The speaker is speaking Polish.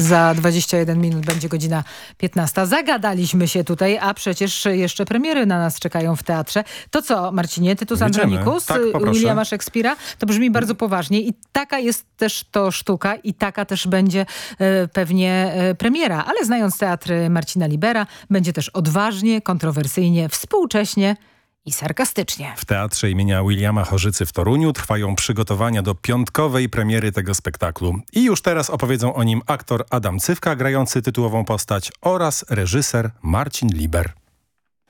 Za 21 minut będzie godzina 15. Zagadaliśmy się tutaj, a przecież jeszcze premiery na nas czekają w teatrze. To co, Marcinie, Tytus Andronikus, Tak, Williama Szekspira? To brzmi bardzo poważnie i taka jest też to sztuka i taka też będzie pewnie premiera. Ale znając teatr Marcina Libera, będzie też odważnie, kontrowersyjnie, współcześnie i sarkastycznie. W Teatrze imienia Williama Chorzycy w Toruniu trwają przygotowania do piątkowej premiery tego spektaklu. I już teraz opowiedzą o nim aktor Adam Cywka, grający tytułową postać, oraz reżyser Marcin Liber.